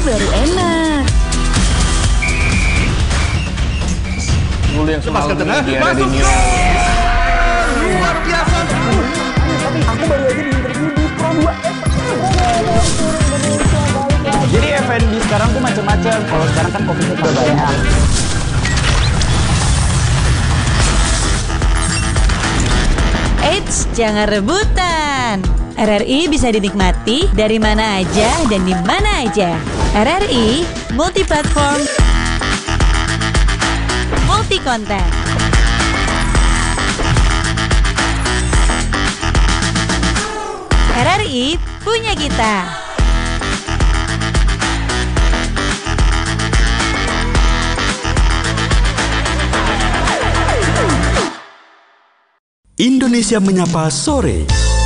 baru enak. Dulu yang semalam di masuk luar biasa. Aku baru aja di interview di Pro 2. Jadi F&B sekarang tuh macam-macam. Kalau sekarang kan kopinya udah banyak. Eits, jangan rebutan. RRI bisa dinikmati dari mana aja dan di mana aja. RRI multi-platform, multi-konten. RRI punya kita. Indonesia Menyapa Sore.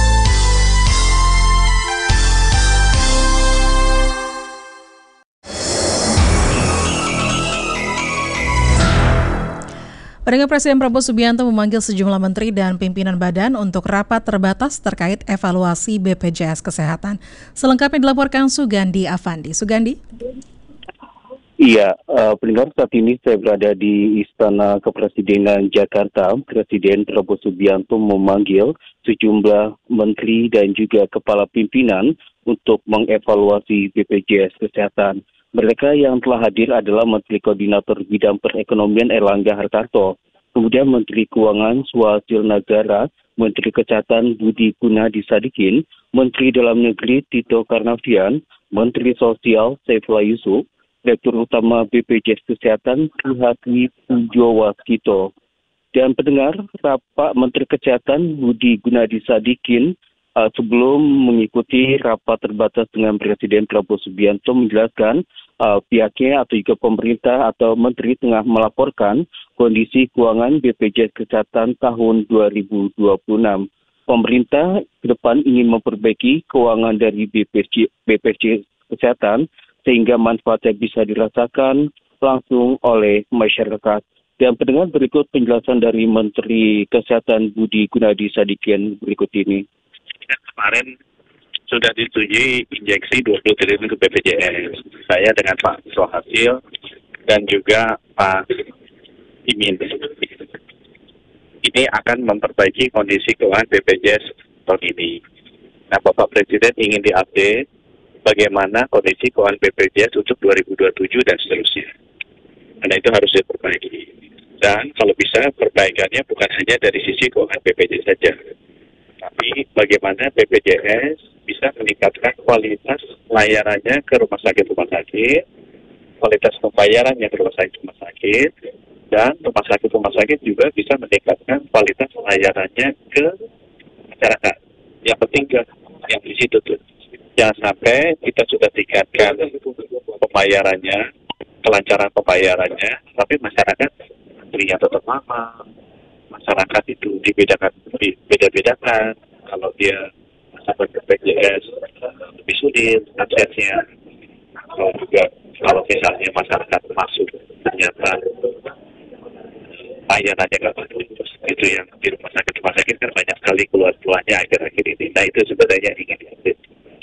Barengan Presiden Prabowo Subianto memanggil sejumlah menteri dan pimpinan badan untuk rapat terbatas terkait evaluasi BPJS Kesehatan. Selengkapnya dilaporkan Sugandi Afandi. Sugandi? Iya, pendengar, saat ini saya berada di Istana Kepresidenan Jakarta. Presiden Prabowo Subianto memanggil sejumlah menteri dan juga kepala pimpinan untuk mengevaluasi BPJS Kesehatan. Mereka yang telah hadir adalah Menteri Koordinator Bidang Perekonomian Erlangga Hartarto, kemudian Menteri Keuangan Suhasil Nagara, Menteri Kesehatan Budi Gunadi Sadikin, Menteri Dalam Negeri Tito Karnavian, Menteri Sosial Saifullah Yusuf, Direktur Utama BPJS Kesehatan Ruhati Pujowaskito. Dan pendengar, rapat Menteri Kesehatan Budi Gunadi Sadikin sebelum mengikuti rapat terbatas dengan Presiden Prabowo Subianto menjelaskan pihaknya atau juga pemerintah atau menteri tengah melaporkan kondisi keuangan BPJS Kesehatan tahun 2026. Pemerintah ke depan ingin memperbaiki keuangan dari BPJS Kesehatan sehingga manfaatnya bisa dirasakan langsung oleh masyarakat. Dan pendengar, berikut penjelasan dari Menteri Kesehatan Budi Gunadi Sadikin berikut ini. Kemarin sudah disetujui injeksi 20 triliun ke BPJS. Saya dengan Pak Sohasil dan juga Pak Imin. Ini akan memperbaiki kondisi keuangan BPJS tahun ini. Nah, Bapak Presiden ingin diupdate bagaimana kondisi keuangan BPJS untuk 2027 dan seterusnya. Karena itu harus diperbaiki. Dan kalau bisa perbaikannya bukan hanya dari sisi keuangan BPJS saja, tapi bagaimana BPJS bisa meningkatkan kualitas layanannya ke rumah sakit, kualitas pembayarannya ke rumah sakit, dan rumah sakit juga bisa meningkatkan kualitas layanannya ke masyarakat. Yang penting yang di situ tuh. Jangan sampai kita sudah tingkatkan pembayarannya, kelancaran pembayarannya, tapi masyarakat antrian tetap lama. Masyarakat itu beda-bedakan. Kalau dia sampai BPJS lebih sulit aksesnya. Kalau misalnya masyarakat masuk ternyata layanannya nggak bagus, itu yang di rumah sakit kan banyak sekali keluhan-keluhannya akhir-akhir ini. Nah, itu sebenarnya ingin diupdate.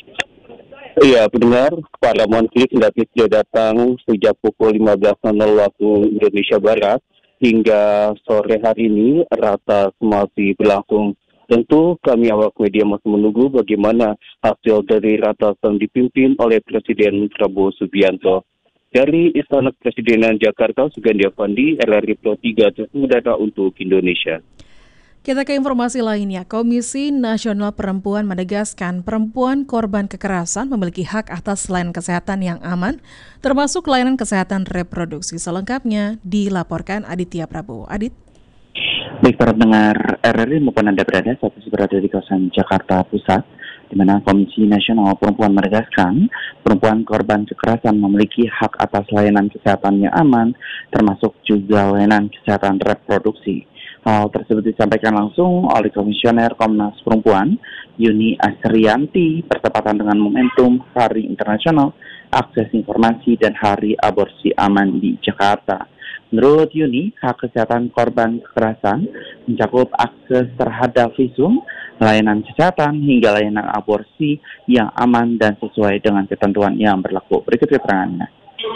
Iya, pendengar, para menteri sudah datang sejak pukul 15.00 waktu Indonesia Barat. Hingga sore hari ini ratas masih berlangsung. Tentu kami awak media masih menunggu bagaimana hasil dari ratas yang dipimpin oleh Presiden Prabowo Subianto. Dari Istana Kepresidenan Jakarta, Sugandi Afandi, RRI Pro 3, Data untuk Indonesia. Kita ke informasi lainnya. Komisi Nasional Perempuan menegaskan perempuan korban kekerasan memiliki hak atas layanan kesehatan yang aman, termasuk layanan kesehatan reproduksi. Selengkapnya dilaporkan Aditya Prabowo. Adit? Baik, para pendengar RRI maupun Anda berada di kawasan Jakarta Pusat, di mana Komisi Nasional Perempuan menegaskan perempuan korban kekerasan memiliki hak atas layanan kesehatan yang aman, termasuk juga layanan kesehatan reproduksi. Hal tersebut disampaikan langsung oleh Komisioner Komnas Perempuan Yuni Asrianti bertepatan dengan momentum Hari Internasional Akses Informasi dan Hari Aborsi Aman di Jakarta. Menurut Yuni, hak kesehatan korban kekerasan mencakup akses terhadap visum, layanan kesehatan, hingga layanan aborsi yang aman dan sesuai dengan ketentuan yang berlaku. Berikut keterangannya.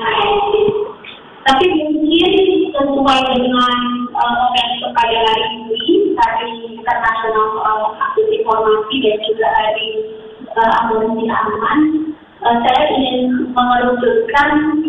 Tapi mungkin sesuai dengan organisasi pada hari ini, Hari Internasional Akses Informasi dan juga Hari Aborsi Aman, saya ingin mengerucutkan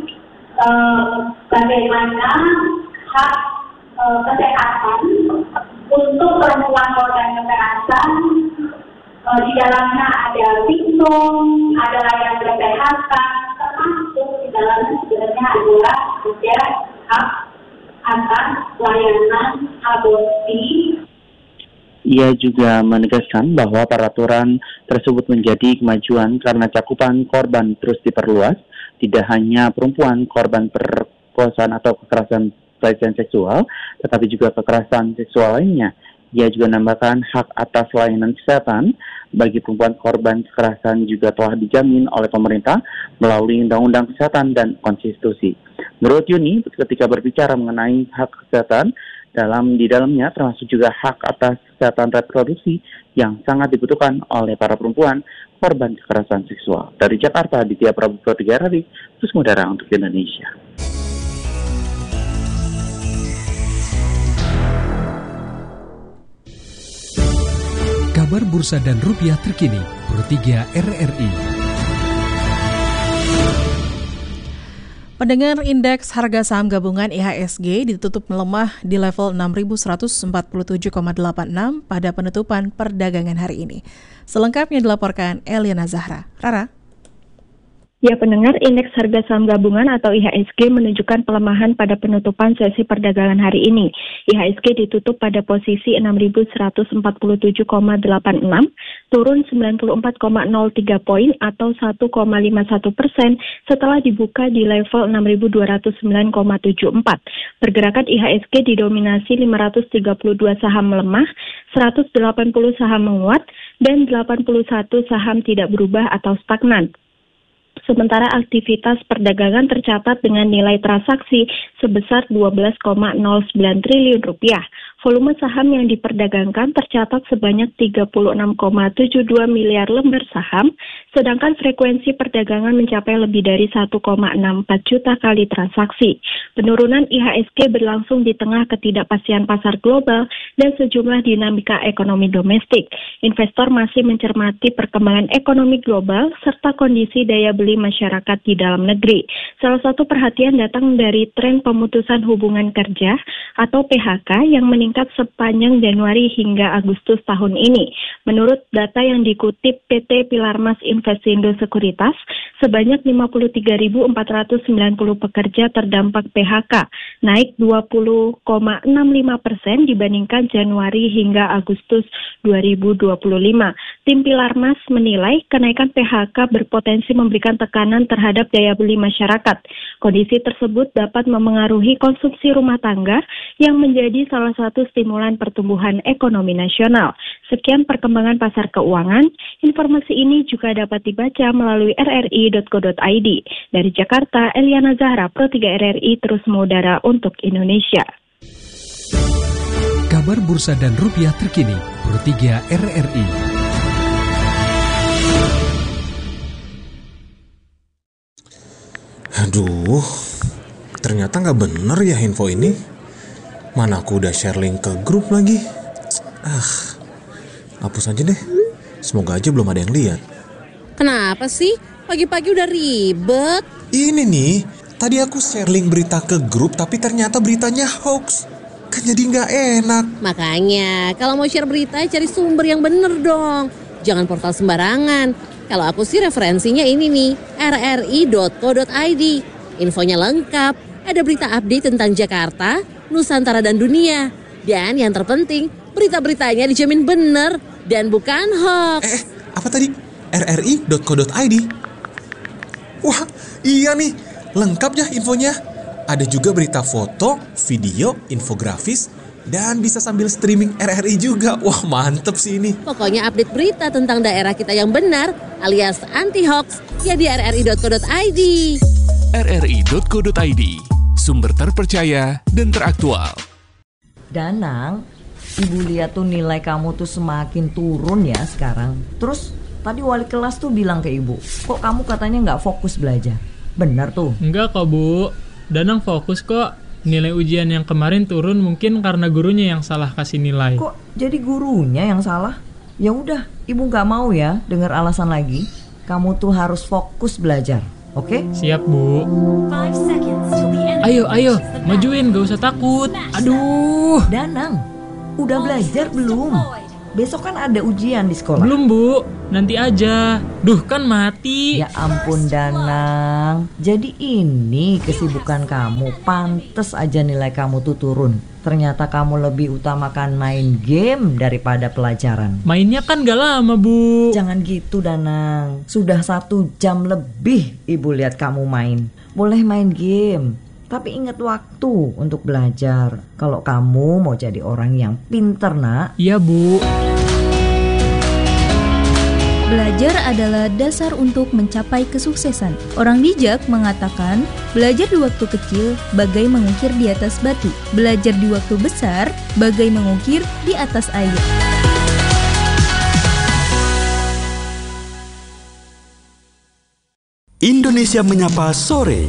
bagaimana hak kesehatan untuk perempuan korban kekerasan. Di dalamnya ada visum, ada layanan kesehatan, termasuk di dalamnya sebenarnya adalah ada hak atas layanan aborsi. Ia juga menegaskan bahwa peraturan tersebut menjadi kemajuan karena cakupan korban terus diperluas, tidak hanya perempuan korban perkosaan atau kekerasan pelecehan seksual, tetapi juga kekerasan seksual lainnya. Ia juga menambahkan hak atas layanan kesehatan bagi perempuan korban kekerasan juga telah dijamin oleh pemerintah melalui Undang-Undang Kesehatan dan Konstitusi. Menurut Yuni, ketika berbicara mengenai hak kesehatan, di dalamnya termasuk juga hak atas kesehatan reproduksi yang sangat dibutuhkan oleh para perempuan korban kekerasan seksual. Dari Jakarta, Aditya Prabu Pro 3 RRI, Terus Mudara untuk Indonesia. Kabar bursa dan rupiah terkini, Pro 3 RRI. Pendengar, indeks harga saham gabungan IHSG ditutup melemah di level 6.147,86 pada penutupan perdagangan hari ini. Selengkapnya dilaporkan Eliana Zahra. Rara. Ya pendengar, indeks harga saham gabungan atau IHSG menunjukkan pelemahan pada penutupan sesi perdagangan hari ini. IHSG ditutup pada posisi 6.147,86, turun 94,03 poin atau 1,51% setelah dibuka di level 6.209,74. Pergerakan IHSG didominasi 532 saham melemah, 180 saham menguat, dan 81 saham tidak berubah atau stagnan. Sementara aktivitas perdagangan tercatat dengan nilai transaksi sebesar 12,09 triliun rupiah. Volume saham yang diperdagangkan tercatat sebanyak 36,72 miliar lembar saham, sedangkan frekuensi perdagangan mencapai lebih dari 1,64 juta kali transaksi. Penurunan IHSG berlangsung di tengah ketidakpastian pasar global dan sejumlah dinamika ekonomi domestik. Investor masih mencermati perkembangan ekonomi global serta kondisi daya beli masyarakat di dalam negeri. Salah satu perhatian datang dari tren pemutusan hubungan kerja atau PHK yang meningkat sepanjang Januari hingga Agustus tahun ini. Menurut data yang dikutip PT Pilarmas Investindo Sekuritas, sebanyak 53.490 pekerja terdampak PHK, naik 20,65% dibandingkan Januari hingga Agustus 2025. Tim Pilarmas menilai kenaikan PHK berpotensi memberikan tekanan terhadap daya beli masyarakat. Kondisi tersebut dapat memengaruhi konsumsi rumah tangga yang menjadi salah satu stimulan pertumbuhan ekonomi nasional. Sekian perkembangan pasar keuangan. Informasi ini juga dapat dibaca melalui rri.co.id. Dari Jakarta, Eliana Zahra, Pro 3 RRI, terus mengudara untuk Indonesia. Kabar bursa dan rupiah terkini, Pro 3 RRI. Aduh, ternyata nggak bener ya info ini. Mana aku udah share link ke grup lagi. Hapus aja deh. Semoga aja belum ada yang lihat. Kenapa sih? Pagi-pagi udah ribet. Ini nih, tadi aku share link berita ke grup tapi ternyata beritanya hoax. Kan jadi nggak enak. Makanya, kalau mau share berita cari sumber yang bener dong. Jangan portal sembarangan. Kalau aku sih referensinya ini nih, rri.co.id. Infonya lengkap, ada berita update tentang Jakarta, Nusantara dan dunia. Dan yang terpenting, berita-beritanya dijamin bener dan bukan hoax. Apa tadi? rri.co.id? Wah, iya nih, lengkap ya infonya. Ada juga berita foto, video, infografis, dan bisa sambil streaming RRI juga. Wah, mantep sih ini. Pokoknya update berita tentang daerah kita yang benar alias anti-hoax ya di rri.co.id. rri.co.id, sumber terpercaya dan teraktual. Danang, Ibu lihat tuh nilai kamu tuh semakin turun ya sekarang. Terus tadi wali kelas tuh bilang ke Ibu, kok kamu katanya nggak fokus belajar? Benar tuh? Enggak kok Bu, Danang fokus kok. Nilai ujian yang kemarin turun mungkin karena gurunya yang salah kasih nilai. Kok jadi gurunya yang salah? Ya udah, Ibu nggak mau ya dengar alasan lagi. Kamu tuh harus fokus belajar, oke? Siap Bu. Ayo, majuin, gak usah takut. Aduh. Danang, udah belajar belum? Besok kan ada ujian di sekolah. Belum Bu, nanti aja. Duh, kan mati. Ya ampun Danang, jadi ini kesibukan kamu. Pantes aja nilai kamu tuh turun. Ternyata kamu lebih utamakan main game daripada pelajaran. Mainnya kan gak lama Bu. Jangan gitu Danang, sudah 1 jam lebih Ibu lihat kamu main. Boleh main game, tapi ingat waktu untuk belajar. Kalau kamu mau jadi orang yang pinter nak. Iya Bu. Belajar adalah dasar untuk mencapai kesuksesan. Orang bijak mengatakan, belajar di waktu kecil bagai mengukir di atas batu. Belajar di waktu besar bagai mengukir di atas air. Indonesia Menyapa Sore.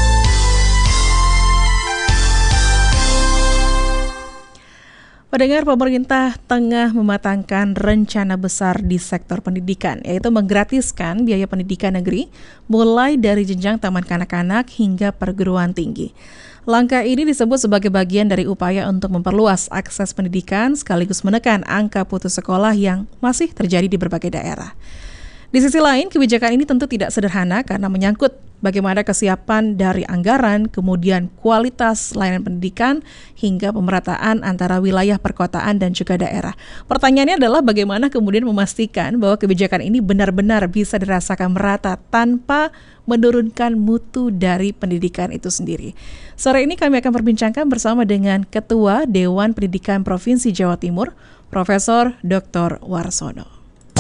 Pendengar, pemerintah tengah mematangkan rencana besar di sektor pendidikan, yaitu menggratiskan biaya pendidikan negeri mulai dari jenjang taman kanak-kanak hingga perguruan tinggi. Langkah ini disebut sebagai bagian dari upaya untuk memperluas akses pendidikan sekaligus menekan angka putus sekolah yang masih terjadi di berbagai daerah. Di sisi lain, kebijakan ini tentu tidak sederhana karena menyangkut bagaimana kesiapan dari anggaran, kemudian kualitas layanan pendidikan, hingga pemerataan antara wilayah perkotaan dan juga daerah. Pertanyaannya adalah bagaimana kemudian memastikan bahwa kebijakan ini benar-benar bisa dirasakan merata tanpa menurunkan mutu dari pendidikan itu sendiri. Sore ini kami akan perbincangkan bersama dengan Ketua Dewan Pendidikan Provinsi Jawa Timur, Profesor Dr. Warsono.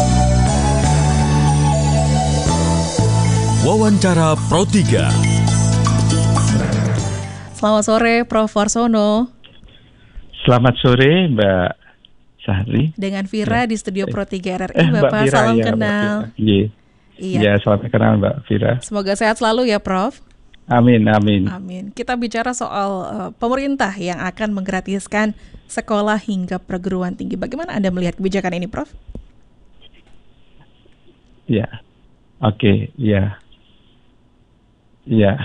Wawancara Pro 3. Selamat sore Prof. Warsono. Selamat sore Mbak Sahri. Dengan Vira di studio Pro 3 RRI. Bapak, Vira, salam ya, kenal. Iya. Ya, salam kenal Mbak Vira. Semoga sehat selalu ya Prof. Amin, amin. Amin. Kita bicara soal pemerintah yang akan menggratiskan sekolah hingga perguruan tinggi. Bagaimana Anda melihat kebijakan ini Prof? Ya, oke, ya. Ya,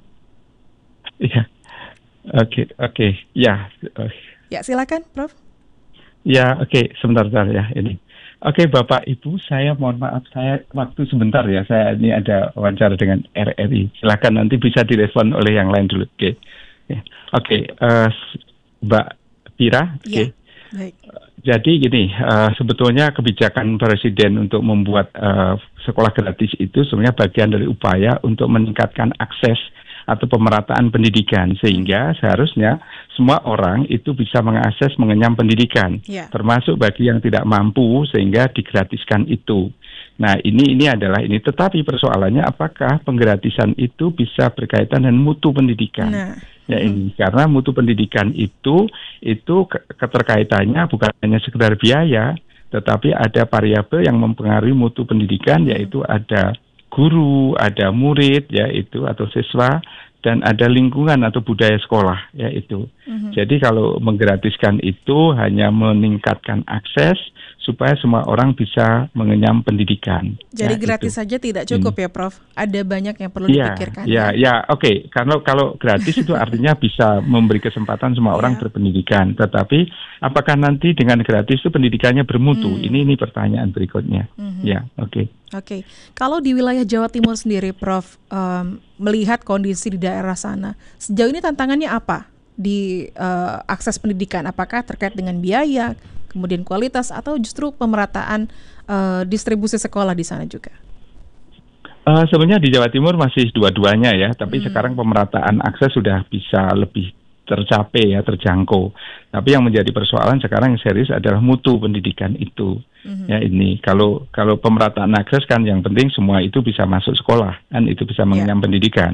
ya, oke, ya. Ya, silakan, Prof. Ya, oke, sebentar ya ini. Oke, Bapak Ibu, saya mohon maaf, saya waktu sebentar ya. Saya ini ada wawancara dengan RRI. Silakan nanti bisa direspon oleh yang lain dulu. Oke, ya. Oke, Mbak Vira. Oke. Ya, baik. Jadi gini, sebetulnya kebijakan Presiden untuk membuat sekolah gratis itu sebenarnya bagian dari upaya untuk meningkatkan akses atau pemerataan pendidikan, sehingga seharusnya semua orang itu bisa mengakses mengenyam pendidikan, termasuk bagi yang tidak mampu, sehingga digratiskan itu. Nah ini adalah ini, tetapi persoalannya apakah penggratisan itu bisa berkaitan dengan mutu pendidikan? Ya ini, karena mutu pendidikan itu keterkaitannya bukan hanya sekedar biaya, tetapi ada variabel yang mempengaruhi mutu pendidikan, yaitu ada guru, ada murid, yaitu atau siswa, dan ada lingkungan atau budaya sekolah, yaitu. Jadi kalau menggratiskan itu hanya meningkatkan akses supaya semua orang bisa mengenyam pendidikan. Jadi gratis saja tidak cukup ya Prof? Ada banyak yang perlu dipikirkan. Oke. Kalau gratis itu artinya bisa memberi kesempatan semua orang berpendidikan. Tetapi apakah nanti dengan gratis itu pendidikannya bermutu? Ini pertanyaan berikutnya. Oke. Kalau di wilayah Jawa Timur sendiri Prof, melihat kondisi di daerah sana, sejauh ini tantangannya apa di akses pendidikan? Apakah terkait dengan biaya, kemudian kualitas, atau justru pemerataan distribusi sekolah di sana juga? Sebenarnya di Jawa Timur masih dua-duanya ya, tapi sekarang pemerataan akses sudah bisa lebih tercapai ya, terjangkau. Tapi yang menjadi persoalan sekarang yang serius adalah mutu pendidikan itu. Ya ini kalau pemerataan akses kan yang penting semua itu bisa masuk sekolah, kan itu bisa mengenyam pendidikan.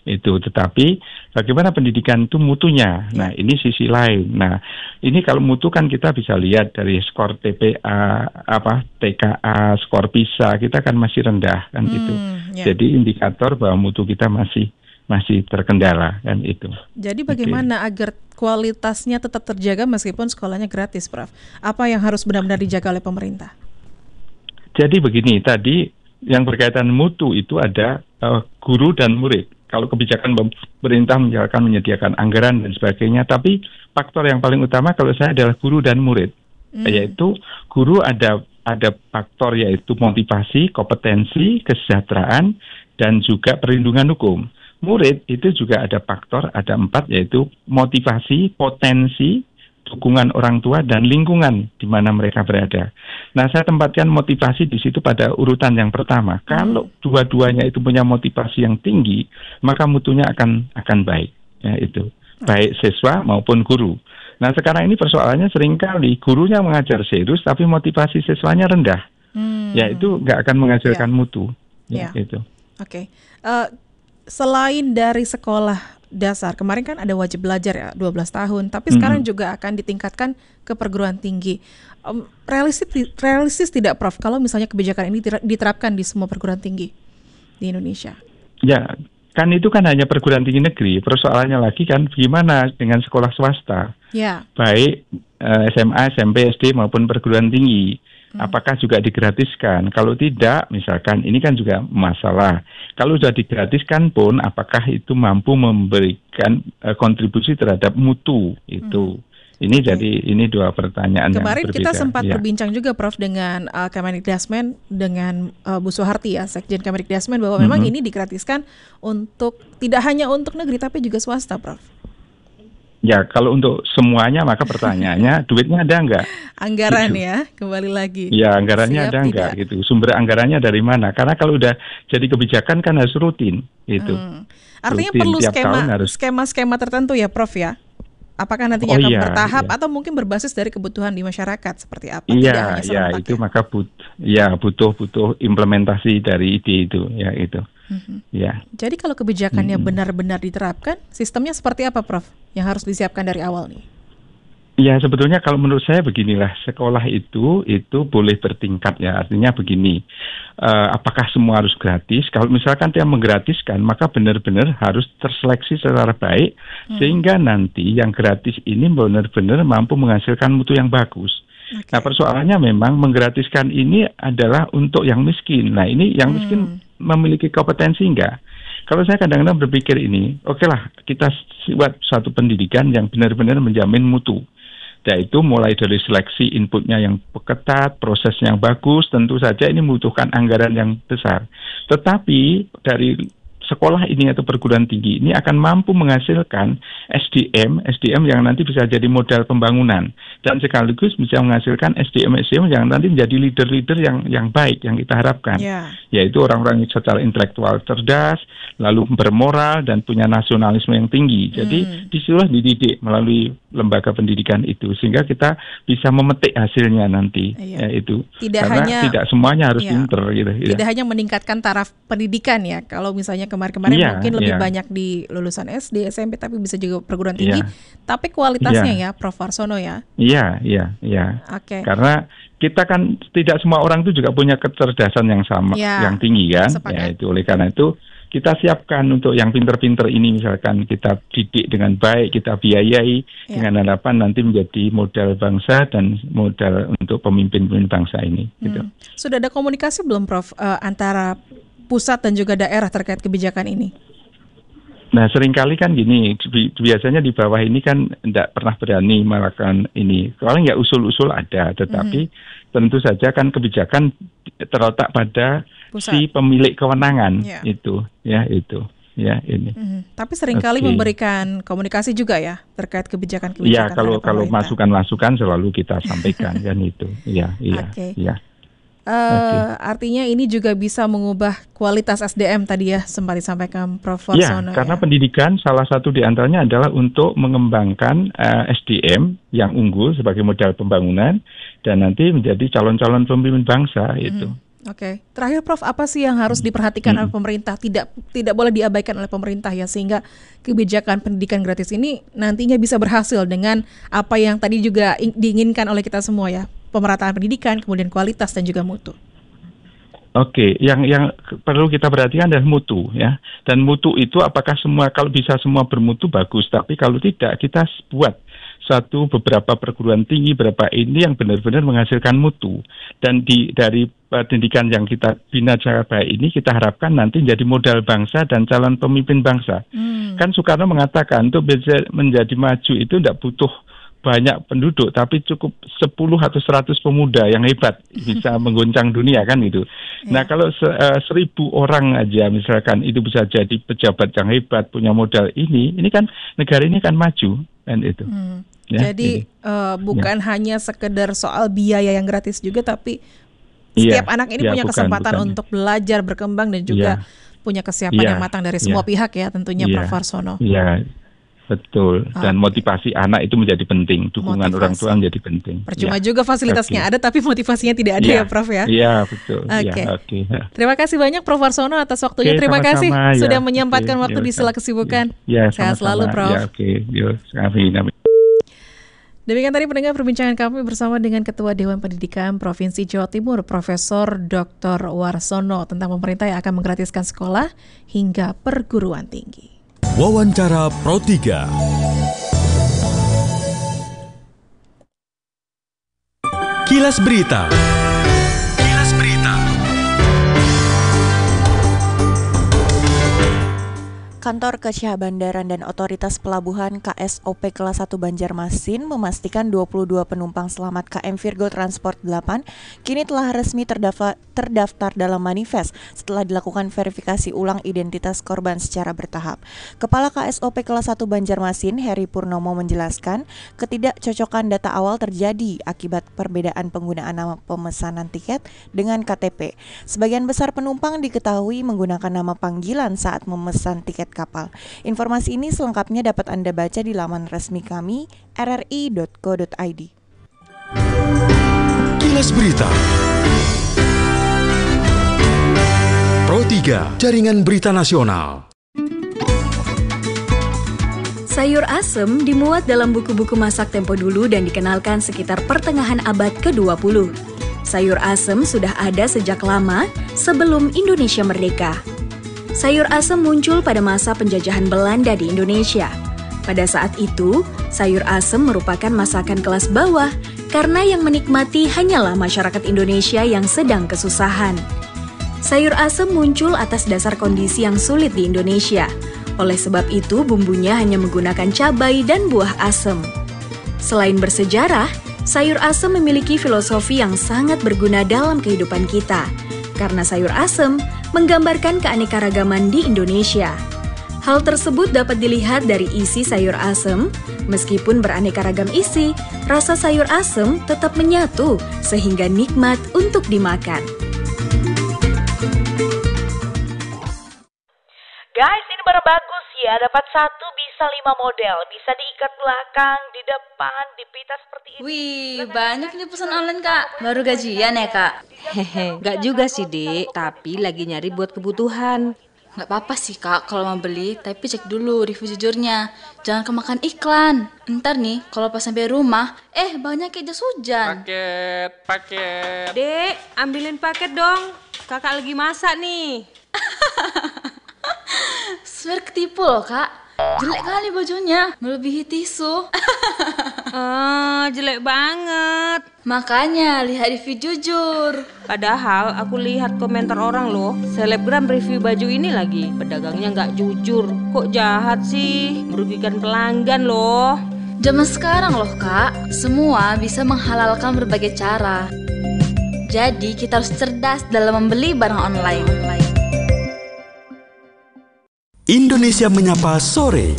Itu, tetapi bagaimana pendidikan itu mutunya. Nah, ini sisi lain. Nah, ini kalau mutu kan kita bisa lihat dari skor TPA, TKA, skor PISA kita kan masih rendah kan itu. Jadi indikator bahwa mutu kita masih terkendala kan itu. Jadi bagaimana agar kualitasnya tetap terjaga meskipun sekolahnya gratis, Prof? Apa yang harus benar-benar dijaga oleh pemerintah? Jadi begini, tadi yang berkaitan mutu itu ada guru dan murid. Kalau kebijakan pemerintah misalkan menyediakan anggaran dan sebagainya, tapi faktor yang paling utama kalau saya adalah guru dan murid, yaitu guru ada faktor yaitu motivasi, kompetensi, kesejahteraan, dan juga perlindungan hukum. Murid itu juga ada faktor, ada 4, yaitu motivasi, potensi, dukungan orang tua, dan lingkungan di mana mereka berada. Nah, saya tempatkan motivasi di situ pada urutan yang pertama. Kalau dua-duanya itu punya motivasi yang tinggi, maka mutunya akan baik. Ya, itu baik siswa maupun guru. Nah, sekarang ini persoalannya seringkali gurunya mengajar serius, tapi motivasi siswanya rendah. Ya, itu nggak akan menghasilkan mutu. Ya, itu. Oke. Selain dari sekolah dasar, kemarin kan ada wajib belajar ya 12 tahun, tapi sekarang juga akan ditingkatkan ke perguruan tinggi. Realistis tidak, Prof, kalau misalnya kebijakan ini diterapkan di semua perguruan tinggi di Indonesia? Ya, kan itu kan hanya perguruan tinggi negeri. Persoalannya lagi kan gimana dengan sekolah swasta? Ya. Baik SMA, SMP, SD maupun perguruan tinggi. Apakah juga digratiskan? Kalau tidak, misalkan ini kan juga masalah. Kalau sudah digratiskan pun, apakah itu mampu memberikan kontribusi terhadap mutu itu? Ini jadi ini dua pertanyaan kemarin yang berbeda. Kita sempat berbincang juga, Prof, dengan Kemendikbudrismen, dengan Bu Suharti ya, Sekjen Kemendikbudrismen, bahwa memang ini digratiskan untuk tidak hanya untuk negeri tapi juga swasta, Prof. Ya, kalau untuk semuanya maka pertanyaannya duitnya ada enggak? Anggaran gitu. Ya, kembali lagi. Ya, anggarannya ada enggak gitu. Sumber anggarannya dari mana? Karena kalau udah jadi kebijakan kan harus rutin gitu. Artinya rutin, perlu skema tertentu ya, Prof ya? Apakah nantinya akan bertahap atau mungkin berbasis dari kebutuhan di masyarakat seperti apa? Iya, itu maka butuh implementasi dari ide itu, ya itu. Ya. Jadi kalau kebijakannya benar-benar diterapkan, sistemnya seperti apa, Prof? Yang harus disiapkan dari awal nih? Ya, sebetulnya kalau menurut saya beginilah, sekolah itu boleh bertingkat ya. Artinya begini, apakah semua harus gratis? Kalau misalkan dia menggratiskan, maka benar-benar harus terseleksi secara baik, sehingga nanti yang gratis ini benar-benar mampu menghasilkan mutu yang bagus. Nah, persoalannya memang menggratiskan ini adalah untuk yang miskin. Nah, ini yang miskin memiliki kompetensi enggak? Kalau saya kadang-kadang berpikir ini, okelah kita buat suatu pendidikan yang benar-benar menjamin mutu. Yaitu mulai dari seleksi inputnya yang ketat, prosesnya yang bagus, tentu saja ini membutuhkan anggaran yang besar. Tetapi dari sekolah ini atau perguruan tinggi ini akan mampu menghasilkan SDM yang nanti bisa jadi modal pembangunan dan sekaligus bisa menghasilkan SDM yang nanti menjadi leader-leader yang baik yang kita harapkan, yaitu orang-orang yang secara intelektual cerdas, lalu bermoral dan punya nasionalisme yang tinggi. Jadi disitulah dididik melalui lembaga pendidikan itu sehingga kita bisa memetik hasilnya nanti, itu. Karena tidak semuanya harus pinter gitu. Tidak hanya meningkatkan taraf pendidikan ya. Kalau misalnya kemarin mungkin lebih banyak di lulusan SD, SMP, tapi bisa juga perguruan tinggi. Tapi kualitasnya ya, Prof Warsono ya. Iya. Oke. Karena kita kan tidak semua orang itu juga punya kecerdasan yang sama, yang tinggi kan. Ya, itu oleh karena itu kita siapkan untuk yang pinter-pinter ini, misalkan kita didik dengan baik, kita biayai dengan harapan nanti menjadi modal bangsa dan modal untuk pemimpin-pemimpin bangsa ini. Gitu. Sudah ada komunikasi belum, Prof, antara pusat dan juga daerah terkait kebijakan ini? Nah, seringkali kan gini, biasanya di bawah ini kan tidak pernah berani melakukan ini. Paling nggak usul-usul ada, tetapi tentu saja kan kebijakan terletak pada si pemilik kewenangan itu. Tapi seringkali memberikan komunikasi juga ya terkait kebijakan-kebijakan. Iya, kalau masukan-masukan selalu kita sampaikan kan itu. Iya. Artinya ini juga bisa mengubah kualitas SDM tadi ya, sempat disampaikan Prof Warsono. Ya, karena pendidikan salah satu di antaranya adalah untuk mengembangkan SDM yang unggul sebagai modal pembangunan dan nanti menjadi calon-calon pemimpin bangsa itu. Oke. Terakhir Prof, apa sih yang harus diperhatikan oleh pemerintah? Tidak boleh diabaikan oleh pemerintah ya, sehingga kebijakan pendidikan gratis ini nantinya bisa berhasil dengan apa yang tadi juga diinginkan oleh kita semua ya, pemerataan pendidikan, kemudian kualitas dan juga mutu. Oke, yang perlu kita perhatikan adalah mutu ya. Dan mutu itu apakah kalau bisa semua bermutu bagus, tapi kalau tidak kita buat beberapa perguruan tinggi ini yang benar-benar menghasilkan mutu. Dan dari pendidikan yang kita bina secara baik ini kita harapkan nanti menjadi modal bangsa dan calon pemimpin bangsa. Kan Soekarno mengatakan untuk menjadi maju itu tidak butuh banyak penduduk, tapi cukup 10 atau 100 pemuda yang hebat bisa mengguncang dunia kan itu. Nah kalau 1.000 orang aja misalkan itu bisa jadi pejabat yang hebat, punya modal ini kan negara ini kan maju kan itu. Ya, jadi bukan hanya sekedar soal biaya yang gratis juga, tapi setiap anak ini punya kesempatan untuk belajar, berkembang dan juga punya kesiapan yang matang dari semua pihak ya tentunya Prof. Warsono. Iya. Betul, dan motivasi anak itu menjadi penting, dukungan orang tua menjadi penting. Percuma juga fasilitasnya ada, tapi motivasinya tidak ada ya Prof ya? Iya, betul. Oke. Terima kasih banyak Prof. Warsono atas waktunya. Terima kasih sudah menyempatkan waktu di sela kesibukan. Sehat selalu Prof. Demikian tadi pendengar perbincangan kami bersama dengan Ketua Dewan Pendidikan Provinsi Jawa Timur, Profesor Dr. Warsono, tentang pemerintah yang akan menggratiskan sekolah hingga perguruan tinggi. Wawancara Pro 3. Kilas Berita. Kantor Kesyah Bandaran dan Otoritas Pelabuhan KSOP Kelas 1 Banjarmasin memastikan 22 penumpang selamat KM Virgo Transport 8 kini telah resmi terdaftar dalam manifest setelah dilakukan verifikasi ulang identitas korban secara bertahap. Kepala KSOP Kelas 1 Banjarmasin, Heri Purnomo menjelaskan, ketidakcocokan data awal terjadi akibat perbedaan penggunaan nama pemesanan tiket dengan KTP. Sebagian besar penumpang diketahui menggunakan nama panggilan saat memesan tiket kapal. Informasi ini selengkapnya dapat Anda baca di laman resmi kami rri.co.id. Kilas Berita Pro 3, Jaringan Berita Nasional. Sayur asem dimuat dalam buku-buku masak Tempo dulu dan dikenalkan sekitar pertengahan abad ke-20. Sayur asem sudah ada sejak lama sebelum Indonesia merdeka. Sayur asem muncul pada masa penjajahan Belanda di Indonesia. Pada saat itu, sayur asem merupakan masakan kelas bawah karena yang menikmati hanyalah masyarakat Indonesia yang sedang kesusahan. Sayur asem muncul atas dasar kondisi yang sulit di Indonesia. Oleh sebab itu, bumbunya hanya menggunakan cabai dan buah asem. Selain bersejarah, sayur asem memiliki filosofi yang sangat berguna dalam kehidupan kita. Karena sayur asem menggambarkan keanekaragaman di Indonesia. Hal tersebut dapat dilihat dari isi sayur asem. Meskipun beraneka ragam isi, rasa sayur asem tetap menyatu sehingga nikmat untuk dimakan. Guys, ini barang bagus ya. Dapat 1 bisa 5 model. Bisa diikat belakang, di depan, dipita seperti ini. Wih, banyak nih pesan online Kak. Baru gajian ya Kak? Hehe, gak juga sih Dik, tapi lagi nyari buat kebutuhan. Gak apa-apa sih Kak kalau mau beli, tapi cek dulu review jujurnya. Jangan kemakan iklan. Ntar nih kalau pas sampai rumah, banyak kayak jas hujan. Paket. Dek, ambilin paket dong. Kakak lagi masak nih. Swear ketipu loh Kak. Jelek kali bajunya, melebihi tisu. Jelek banget. Makanya lihat review jujur. Padahal aku lihat komentar orang loh, selebgram review baju ini lagi. Pedagangnya nggak jujur. Kok jahat sih? Merugikan pelanggan loh. Zaman sekarang loh Kak, semua bisa menghalalkan berbagai cara. Jadi kita harus cerdas dalam membeli barang online. Indonesia Menyapa Sore.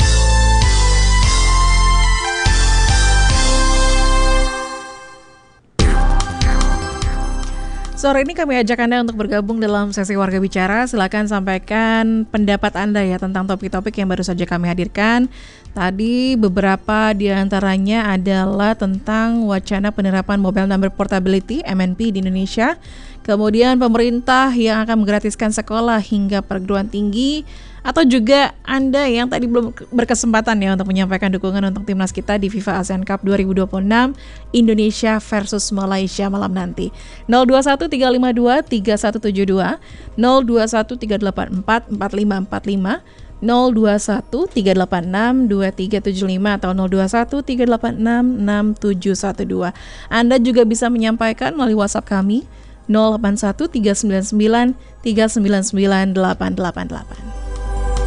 Sore ini kami ajak Anda untuk bergabung dalam sesi Warga Bicara. Silakan sampaikan pendapat Anda ya tentang topik-topik yang baru saja kami hadirkan. Tadi beberapa di antaranya adalah tentang wacana penerapan Mobile Number Portability (MNP) di Indonesia. kemudian pemerintah yang akan menggratiskan sekolah hingga perguruan tinggi, atau juga Anda yang tadi belum berkesempatan ya untuk menyampaikan dukungan untuk timnas kita di FIFA ASEAN Cup 2026 Indonesia versus Malaysia malam nanti. 0213523172, 0213844545, 0213862375 atau 0213866712. Anda juga bisa menyampaikan melalui WhatsApp kami 081399399888.